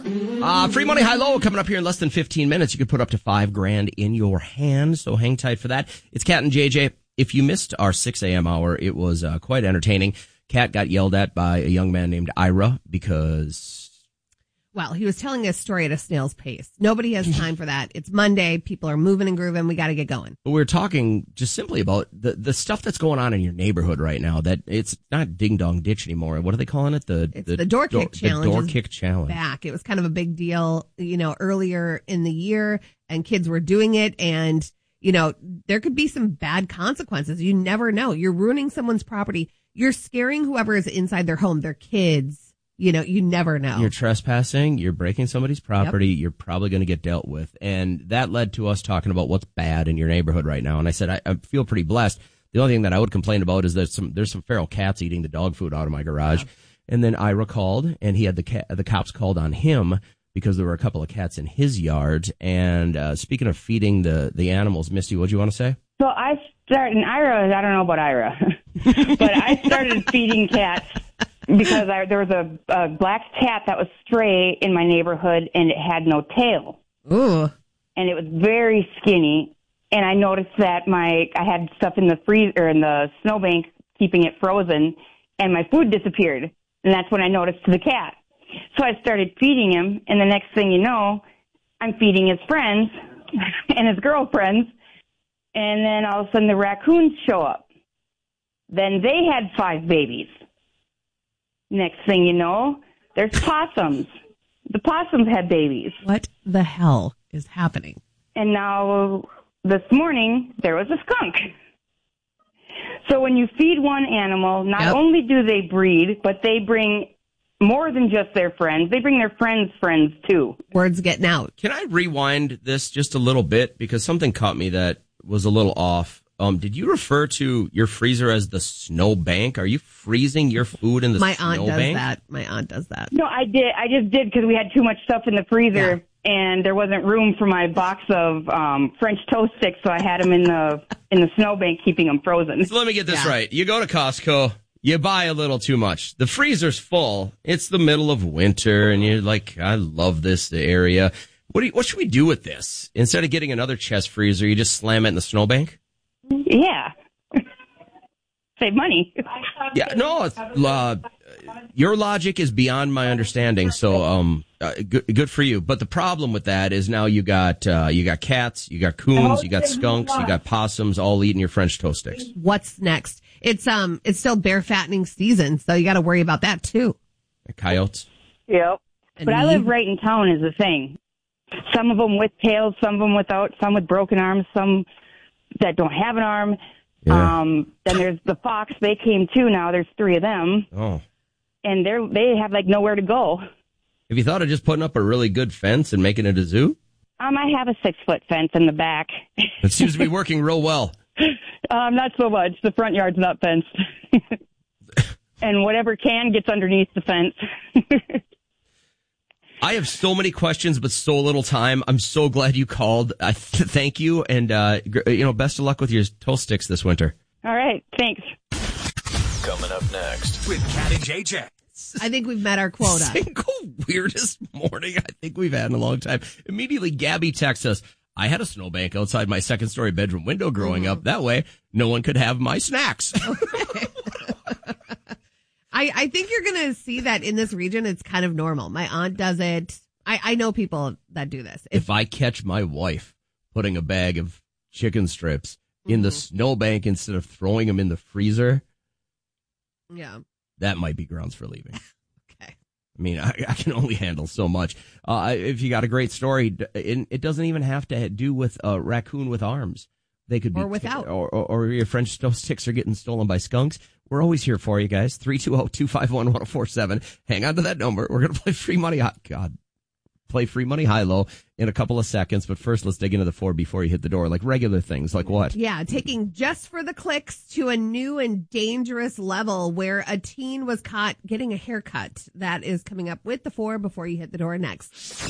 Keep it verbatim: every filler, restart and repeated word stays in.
Uh, free money high-low coming up here in less than fifteen minutes. You could put up to five grand in your hand, so hang tight for that. It's Kat and J J. If you missed our six a.m. hour, it was uh, quite entertaining. Kat got yelled at by a young man named Ira because... Well, he was telling a story at a snail's pace. Nobody has time for that. It's Monday. People are moving and grooving. We got to get going. But we're talking just simply about the, the stuff that's going on in your neighborhood right now. That it's not ding dong ditch anymore. What are they calling it? The it's the, the door kick door, challenge. The door kick challenge. Back. It was kind of a big deal, you know, earlier in the year, and kids were doing it, and you know there could be some bad consequences. You never know. You're ruining someone's property. You're scaring whoever is inside their home, their kids. You know, you never know. You're trespassing. You're breaking somebody's property. Yep. You're probably going to get dealt with. And that led to us talking about what's bad in your neighborhood right now. And I said, I, I feel pretty blessed. The only thing that I would complain about is that some there's some feral cats eating the dog food out of my garage. Yeah. And then Ira called, and he had the cat, the cops called on him because there were a couple of cats in his yard. And uh, speaking of feeding the, the animals, Misty, what do you want to say? So I started, and Ira, I don't know about Ira, but I started feeding cats. Because I, there was a, a black cat that was stray in my neighborhood, and it had no tail. Ooh. And it was very skinny. And I noticed that my I had stuff in the freezer, in the snowbank, keeping it frozen, and my food disappeared. And that's when I noticed the cat. So I started feeding him, and the next thing you know, I'm feeding his friends and his girlfriends. And then all of a sudden the raccoons show up. Then they had five babies. Next thing you know, there's possums. The possums had babies. What the hell is happening? And now, this morning, there was a skunk. So when you feed one animal, not yep. only do they breed, but they bring more than just their friends. They bring their friends' friends, too. Word's getting out. Can I rewind this just a little bit? Because something caught me that was a little off. Um, did you refer to your freezer as the snow bank? Are you freezing your food in the My snow aunt does bank? that. My aunt does that. No, I did. I just did because we had too much stuff in the freezer, yeah. and there wasn't room for my box of um, French toast sticks, so I had them in the in the snow bank, keeping them frozen. So let me get this yeah. right. You go to Costco, you buy a little too much. The freezer's full. It's the middle of winter, and you're like, I love this area. What do you, what should we do with this? Instead of getting another chest freezer, you just slam it in the snow bank? Yeah. Save money. Yeah, no, it's, uh, your logic is beyond my understanding. So, um, uh, good, good for you. But the problem with that is now you got uh, you got cats, you got coons, you got skunks, you got possums, all eating your French toast sticks. What's next? It's um, it's still bear fattening season, so you got to worry about that too. Coyotes. Yep. And but I me? live right in town is the thing. Some of them with tails, some of them without, some with broken arms, some that don't have an arm. Yeah. Um, then there's the fox. They came too now. There's three of them. Oh. And they're, they have like nowhere to go. Have you thought of just putting up a really good fence and making it a zoo? Um, I have a six foot fence in the back. It seems to be working real well. um, not so much. The front yard's not fenced. And whatever can gets underneath the fence. I have so many questions, but so little time. I'm so glad you called. I th- thank you, and uh, gr- you know, best of luck with your toast sticks this winter. All right, thanks. Coming up next with Kat and J J. I think we've met our quota. Single weirdest morning I think we've had in a long time. Immediately, Gabby texts us. I had a snowbank outside my second story bedroom window growing mm-hmm. up. That way, no one could have my snacks. Okay. I, I think you're going to see that in this region. It's kind of normal. My aunt does it. I, I know people that do this. If, if I catch my wife putting a bag of chicken strips mm-hmm. in the snowbank instead of throwing them in the freezer, yeah, that might be grounds for leaving. Okay. I mean, I, I can only handle so much. Uh, if you got a great story, it, it doesn't even have to do with a raccoon with arms. They could be or without, or, or, or your French toast sticks are getting stolen by skunks. We're always here for you guys. three two zero, two five one, one zero four seven. Hang on to that number. We're going to play free money. High, God, play free money high low in a couple of seconds. But first, let's dig into the four before you hit the door. Like regular things, like what? Yeah, taking just for the clicks to a new and dangerous level where a teen was caught getting a haircut. That is coming up with the four before you hit the door next.